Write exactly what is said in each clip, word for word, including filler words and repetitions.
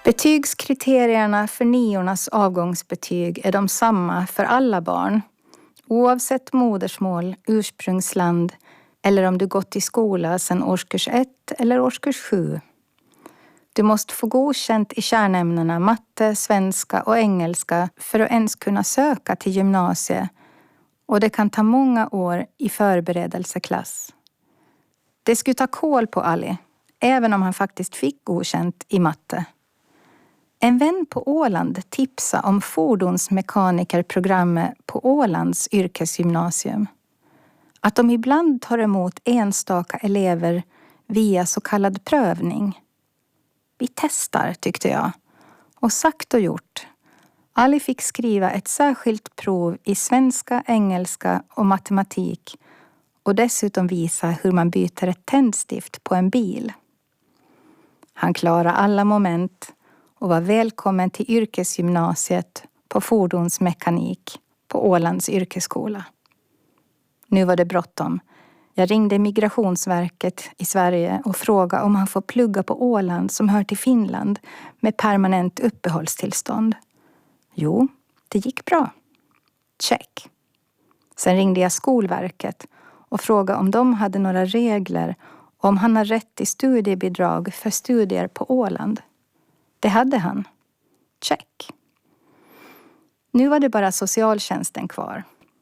Betygskriterierna för niornas avgångsbetyg är de samma för alla barn, oavsett modersmål, ursprungsland eller om du gått i skola sedan årskurs ett eller årskurs sju. Du måste få godkänt i kärnämnena matte, svenska och engelska för att ens kunna söka till gymnasiet, och det kan ta många år i förberedelseklass. Det skulle ta kål på Ali, även om han faktiskt fick godkänt i matte. En vän på Åland tipsade om fordonsmekanikerprogrammet på Ålands yrkesgymnasium. Att de ibland tar emot enstaka elever via så kallad prövning. Vi testar, tyckte jag. Och sagt och gjort. Ali fick skriva ett särskilt prov i svenska, engelska och matematik och dessutom visa hur man byter ett tändstift på en bil. Han klarade alla moment och var välkommen till yrkesgymnasiet på fordonsmekanik på Ålands yrkesskola. Nu var det bråttom. Jag ringde Migrationsverket i Sverige och frågade om han får plugga på Åland som hör till Finland med permanent uppehållstillstånd. Jo, det gick bra. Check. Sen ringde jag Skolverket och frågade om de hade några regler om han har rätt till studiebidrag för studier på Åland. Det hade han. Check. Nu var det bara socialtjänsten kvar.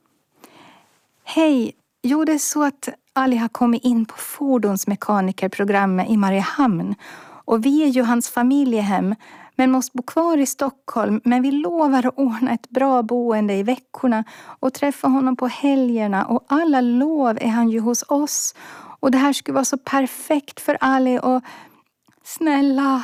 Hej, jo det är så att Ali har kommit in på fordonsmekanikerprogrammet i Mariehamn och vi är ju hans familjehem men måste bo kvar i Stockholm, men vi lovar att ordna ett bra boende i veckorna och träffa honom på helgerna och alla lov är han ju hos oss och det här skulle vara så perfekt för Ali och snälla.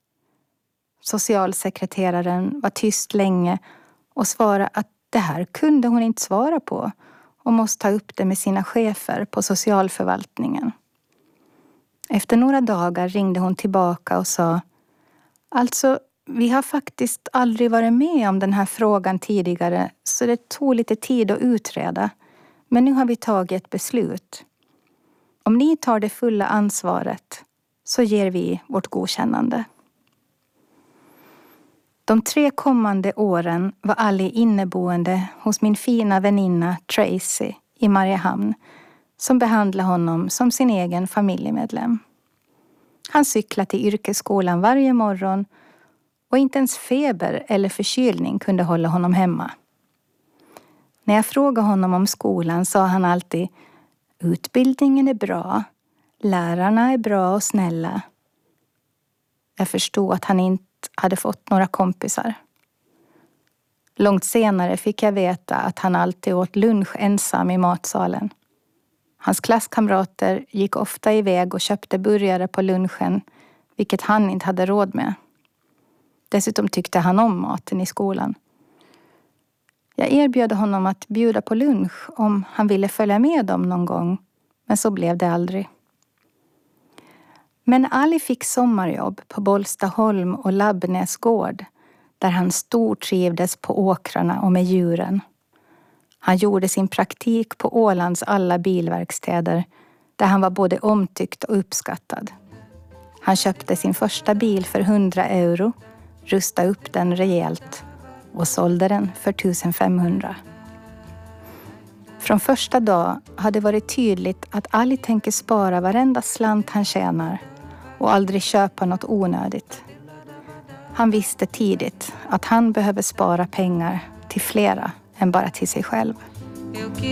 Socialsekreteraren var tyst länge och svarade att det här kunde hon inte svara på och måste ta upp det med sina chefer på socialförvaltningen. Efter några dagar ringde hon tillbaka och sa: Alltså, vi har faktiskt aldrig varit med om den här frågan tidigare så det tog lite tid att utreda. Men nu har vi tagit ett beslut. Om ni tar det fulla ansvaret så ger vi vårt godkännande. De tre kommande åren var Ali inneboende hos min fina väninna Tracy i Mariehamn som behandlade honom som sin egen familjemedlem. Han cyklade till yrkesskolan varje morgon och inte ens feber eller förkylning kunde hålla honom hemma. När jag frågade honom om skolan sa han alltid: utbildningen är bra, lärarna är bra och snälla. Jag förstod att han inte hade fått några kompisar. Långt senare fick jag veta att han alltid åt lunch ensam i matsalen. Hans klasskamrater gick ofta iväg och köpte burgare på lunchen, vilket han inte hade råd med. Dessutom tyckte han om maten i skolan. Jag erbjöd honom att bjuda på lunch om han ville följa med dem någon gång, men så blev det aldrig. Men Ali fick sommarjobb på Bollstaholm och Labbnäs gård, där han stortrivdes på åkrarna och med djuren. Han gjorde sin praktik på Ålands alla bilverkstäder, där han var både omtyckt och uppskattad. Han köpte sin första bil för hundra euro, rustade upp den rejält och sålde den för tusenfemhundra. Från första dag hade det varit tydligt att Ali tänker spara varenda slant han tjänar och aldrig köpa något onödigt. Han visste tidigt att han behöver spara pengar till flera än bara till sig själv.